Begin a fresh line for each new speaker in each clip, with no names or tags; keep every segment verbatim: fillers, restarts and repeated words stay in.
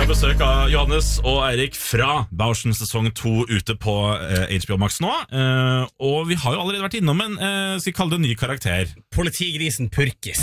har besøk av Johannes og Eirik fra Bauschen sesong to ute på eh, H B O Max nå. Eh, og vi har jo allerede vært innom en, eh, skal vi kalle det en ny karakter.
Politigrisen Purkis.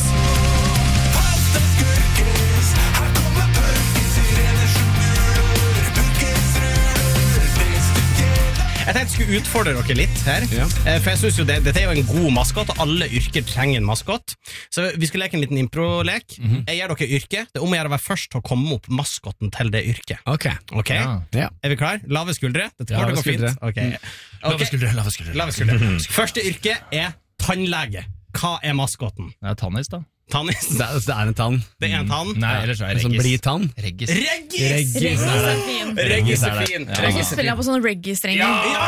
Jeg tenkte jeg skulle utfordre dere litt her, ja. For jeg synes jo det, dette er jo en god maskot, og alle yrker trenger en maskot. Så vi skal leke en liten impro-lek. Mm-hmm. Jeg gir dere yrke. Det er om å gjøre å være først til å komme opp maskoten til det yrket.
Ok.
okay?
Ja. Ja.
Er vi klar? Lave skuldre. Dette
ja,
går fint. Okay.
Mm. Okay. Lave skuldre, lave skuldre.
Lave skuldre. Mm. Første yrke er tannlege. Hva er maskoten?
Det er tannis da.
Tannis?
Det er, det er en tann.
Det er en tann?
Nei, ellers er det
Som blir tann.
Reggis.
Reggis!
Reggis er fin.
Reggis er fin.
Så spiller jeg på sånne reggae-strenger.
Ja!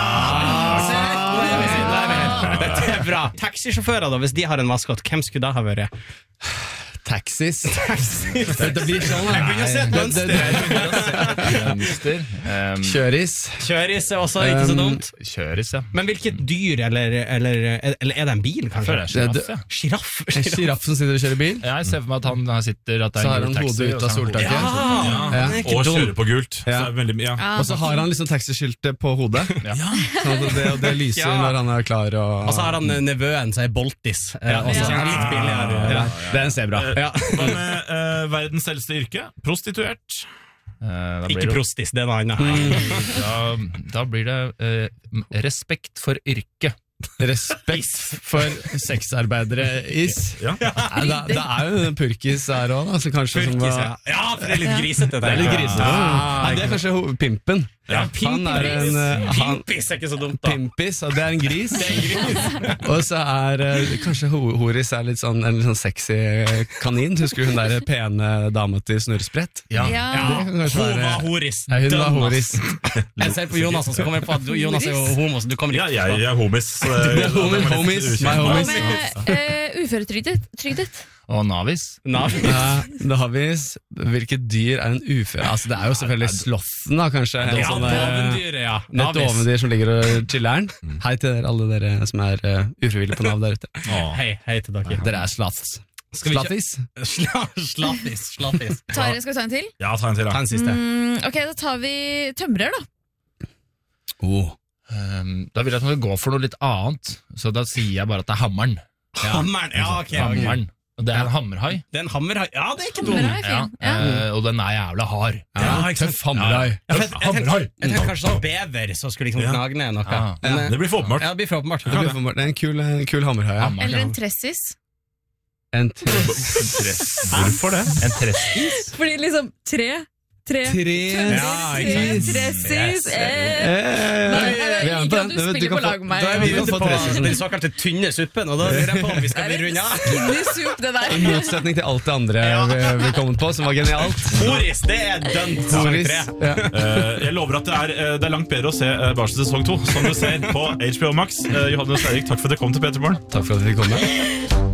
ja! Dette er bra. Taxisjåfører da, hvis de har en maskot, hvem skulle da ha vært?
Taxis.
Taxis.
Det blir sånn.
Jeg begynner å se et mønster.
Mønster. Um,
Kjøris.
Kjøris er også ikke så dumt.
Um, kjøris, ja.
Men hvilket dyr, eller, eller, eller er det en bil, kanskje?
Jeg føler det er
giraff, ja.
Giraff. Giraff som sitter og kjører bil?
Ja, jeg ser for meg at han her sitter, at det er
så har han hodet ut av soltaket.
Ja,
ja.
Og kjører på gult.
Ja.
Så veldig, ja.
Ja.
Og så har han liksom taxiskiltet på hodet.
Ja.
Sånn at det, det lyser ja. Når han er klar. Og,
og så har han nevøen som er Boltis.
Ja.
Og så er han litt billigere. Ja.
Det er en zebra.
Ja.
Hva med uh, verdens eldste yrke? Prostituert.
Uh,
ikke
det...
prostis, det er noe annet.
da, da blir det uh, respekt for yrket.
Respekt for sexarbeidere is.
Ja.
Nei, da, det er jo en purkis her også, altså, kanskje,
purkis,
som,
ja. ja, for det er litt grisete.
Det er litt grisete. Ja. Nei, det er kanskje pimpen.
Ja,
han er en uh, han,
Pimpis er ikke så dumt da.
Pimpis, og det er en gris.
Det er en gris.
Og så er uh, kanskje ho Horis er litt sånn, en litt sånn sexy kanin. Husker du hun der pene dama til Snurrsprett?
Ja,
ja.
ja.
Hun var Horis.
Ja, hun var Horis.
Jeg ser på Jonas, så kommer jeg på at Jonas er jo homo, så du kommer
ja, jeg, jeg er homis.
Du er homis, homis, my homis.
Hva med uh, uføretrygdet?
Og navis.
Navis.
Ja, navis. Hvilket dyr er en ufør? Altså, det er jo selvfølgelig slåssen da, kanskje.
Ja,
sånn,
dovendyret, ja.
Et dovendyr som ligger og chiller'n. Hei til dere, alle dere som er uh, ufrivillige på Nav der ute.
Hei, hei til dere.
Dere er slats. Slattis?
Slattis, slattis.
Tare, skal vi ta en til?
Ja, ta en til, da.
Ta en siste.
Mm, ok, da tar vi tømrer da.
Oh.
Um, da vil jeg at man går for noe litt annet, så da sier jeg bare at det er hammeren.
Ja. Hammeren, ja, ok.
Hammeren. Og det er en hammerhai.
Det er en hammerhai, ja, det er ikke dum.
Hammerhai,
ja.
ja.
Uh, og den er jævla hard.
Ja, tøff hammerhai.
Ja, jeg tenkte kanskje sånn bever, så skulle liksom knagne ned noe.
Ja.
Men,
Det blir for åpenbart.
Ja, det blir for åpenbart.
Det, blir for åpenbart. Det er en kul, en kul hammerhai. Ja.
Eller en tressis.
En tressis.
Hvorfor det?
En tressis?
Fordi liksom tre... Tre,
tre,
ja,
tre, tressis, eh. Nei, jeg liker at du spiller på lag med meg.
Da er vi ute på
tressis.
den såkalte tynne suppen, og da lurer jeg på om vi skal bli rundt av.
Skinny soup, det der.
I motsetning til alt det andre vi, vi kommet på, som var genialt.
Horis, det er dømt sesong tre.
Ja.
Uh, jeg lover at det er, uh, det er langt bedre å se uh, Bauschen sesong to, som du ser på H B O Max. Uh, Johannes og Eirik, takk for at dere kom til Peterborn.
Takk for at vi fikk komme.